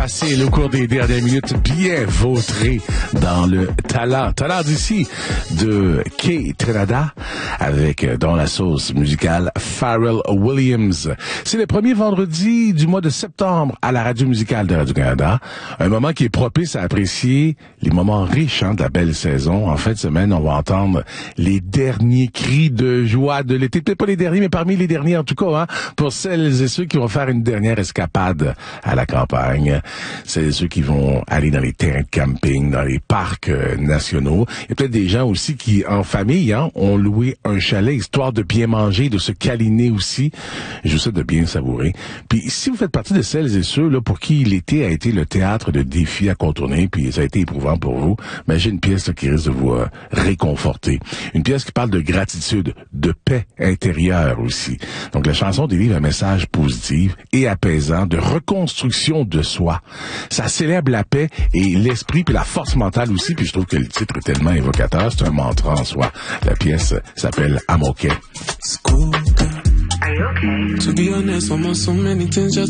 passé au cours des dernières minutes bien vautré dans le talent d'ici de Kay Trinidad avec dans la sauce musicale Pharrell Williams. C'est le premier vendredi du mois de septembre à la radio musicale de Radio-Canada. Un moment qui est propice à apprécier les moments riches de la belle saison. En fin de semaine, on va entendre les derniers cris de joie de l'été. Peut-être pas les derniers, mais parmi les derniers en tout cas, pour celles et ceux qui vont faire une dernière escapade à la campagne. Celles et ceux qui vont aller dans les terrains de camping, dans les parcs nationaux. Il y a peut-être des gens aussi qui, en famille, ont loué un chalet histoire de bien manger, de se câliner aussi. Je vous souhaite de bien savourer. Puis si vous faites partie de celles et ceux là pour qui l'été a été le théâtre de défis à contourner, puis ça a été éprouvant pour vous, ben j'ai une pièce qui risque de vous réconforter. Une pièce qui parle de gratitude, de paix intérieure aussi. Donc la chanson délivre un message positif et apaisant de reconstruction de soi. Ça célèbre la paix et l'esprit puis la force mentale aussi, puis je trouve que le titre est tellement évocateur, c'est un mantra en soi. La pièce s'appelle I'm Okay. Are you okay? To be honest, I'm on so many things just